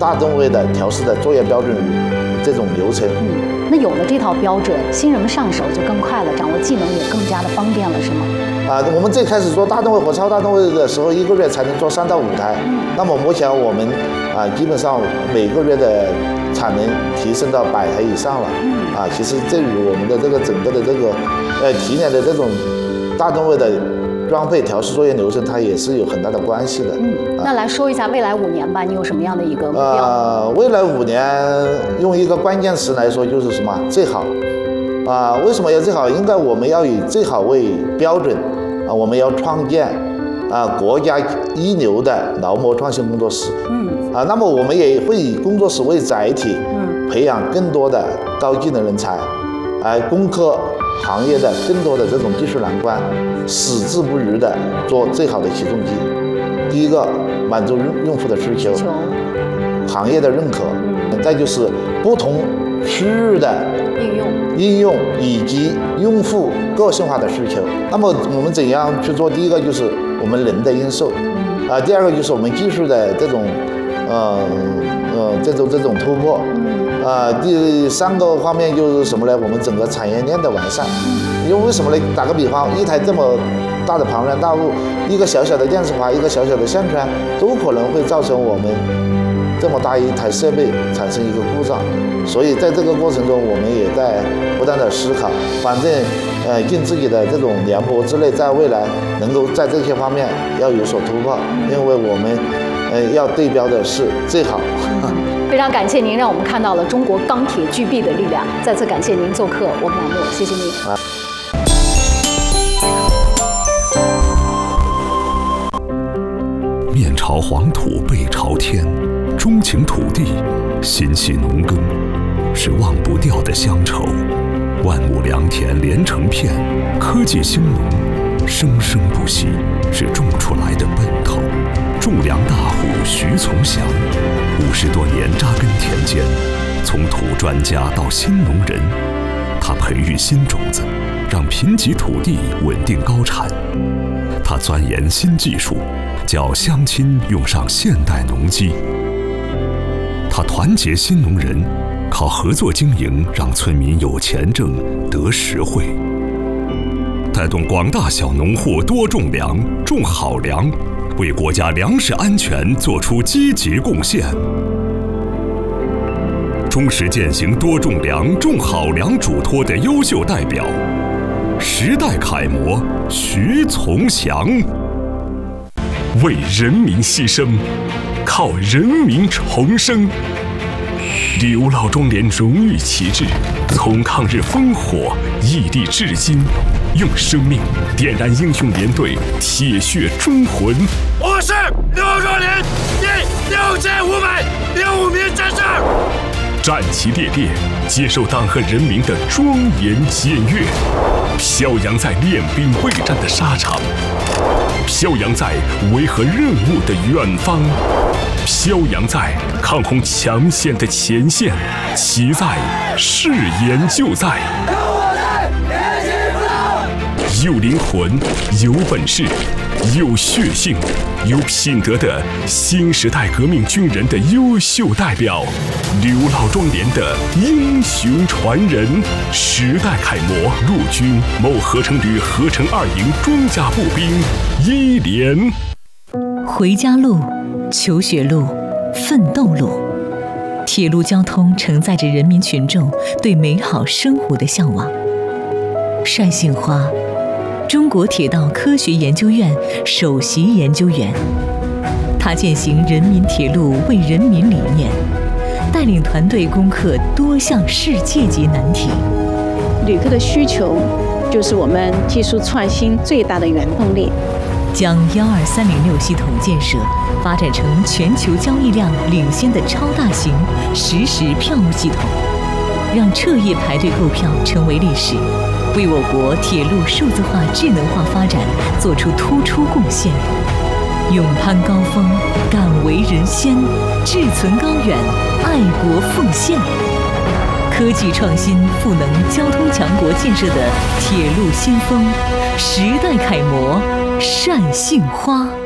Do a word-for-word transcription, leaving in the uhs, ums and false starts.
大吨位的调试的作业标准与这种流程。 嗯，那有了这套标准，新人们上手就更快了，掌握技能也更加的方便了，是吗？ 啊，我们最开始做大吨位和超大吨位的时候，一个月才能做三到五台。嗯、那么目前我们啊，基本上每个月的产能提升到百台以上了。嗯、啊，其实这与我们的这个整个的这个呃提炼的这种大吨位的装配调试作业流程，它也是有很大的关系的。 嗯，那来说一下未来五年吧，你有什么样的一个目标？ 呃，未来五年用一个关键词来说，就是什么？最好。啊，为什么要最好？应该我们要以最好为标准。啊，我们要创建啊国家一流的劳模创新工作室。嗯。啊，那么我们也会以工作室为载体，嗯，培养更多的高技能人才，来攻克行业的更多的这种技术难关，矢志不渝的做最好的起重机。第一个，满足用户的需求，行业的认可，嗯，再就是不同区域的应用。 应用以及用户个性化的需求。那么我们怎样去做？第一个就是我们人的因素，啊，第二个就是我们技术的这种，呃呃这种这种突破，啊，第三个方面就是什么呢？我们整个产业链的完善。因为为什么呢？打个比方，一台这么大的庞然大物，一个小小的电磁阀，一个小小的线圈，都可能会造成我们这么大一台设备产生一个故障。所以在这个过程中，我们也在不断的思考，反正呃尽自己的这种廉颇之力，在未来能够在这些方面要有所突破，因为我们呃要对标的是最好。 非常感谢您，让我们看到了中国钢铁巨臂的力量。再次感谢您做客我们栏目，谢谢您。啊面朝黄土背朝天，钟情土地，心系农耕，是忘不掉的乡愁。万亩良田连成片，科技兴农，生生不息，是种出来的奔头。种粮大户徐从祥，五十多年扎根田间，从土专家到新农人，他培育新种子，让贫瘠土地稳定高产。他钻研新技术，叫乡亲用上现代农机。他团结新农人，靠合作经营让村民有钱挣得实惠，带动广大小农户多种粮，种好粮，为国家粮食安全做出积极贡献。忠实践行多种粮、种好粮嘱托的优秀代表，时代楷模徐从祥。为人民牺牲，靠人民重生。刘老庄联荣誉旗帜，从抗日烽火屹立至今，用生命点燃英雄连队铁血忠魂。 我是刘老庄联第六千五百零五名战士， 战旗猎猎，接受党和人民的庄严检阅，飘扬在练兵备战的沙场，飘扬在维和任务的远方，飘扬在抗洪抢险的前线，其在誓言就在。有灵魂，有本事，有血性，有品德的新时代革命军人的优秀代表，刘老庄联的英雄传人，时代楷模，陆军某合成旅合成二营装甲步兵一连。 回家路、求学路、奋斗路，铁路交通承载着人民群众对美好生活的向往。单杏花，中国铁道科学研究院首席研究员，他践行人民铁路为人民理念，带领团队攻克多项世界级难题。 旅客的需求就是我们技术创新最大的原动力。 将幺二三零六系统建设发展成全球交易量领先的超大型实时票务系统，让彻夜排队购票成为历史，为我国铁路数字化智能化发展做出突出贡献。勇攀高峰，敢为人先，志存高远，爱国奉献。科技创新赋能交通强国建设的铁路先锋，时代楷模单杏花。